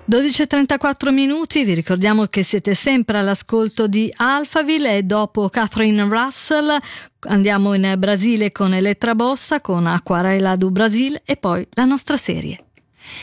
12:34 minuti, vi ricordiamo che siete sempre all'ascolto di Alphaville e dopo Catherine Russell andiamo in Brasile con Elettra Bossa, con Aquarela do Brasil e poi la nostra serie.